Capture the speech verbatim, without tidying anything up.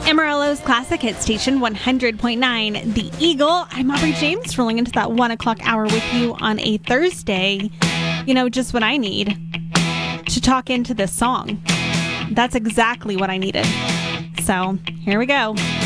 Amarillo's Classic Hit Station, one hundred point nine The Eagle. I'm Aubrey James, rolling into that one o'clock hour with you on a Thursday. You know, just what I need to talk into this song. That's exactly what I needed. So, here we go.